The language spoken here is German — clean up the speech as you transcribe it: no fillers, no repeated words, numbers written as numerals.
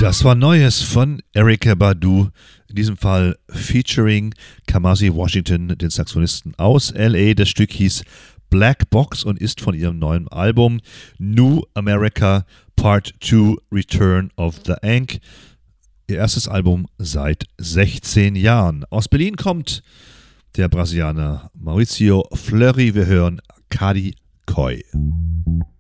Das war Neues von Erykah Badu, in diesem Fall featuring Kamasi Washington, den Saxophonisten aus LA. Das Stück hieß Black Box und ist von ihrem neuen Album New America Part 2 Return of the Ankh. Ihr erstes Album seit 16 Jahren. Aus Berlin kommt der Brasilianer Maurício Fleury. Wir hören Kadi Koi.